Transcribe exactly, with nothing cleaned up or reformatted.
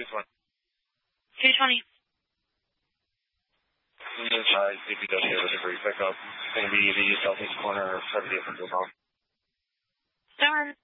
two twenty. two twenty. Inside C P W with a brief pickup. It's going to be the southeast corner of seventy from Blue Mountain. Darn.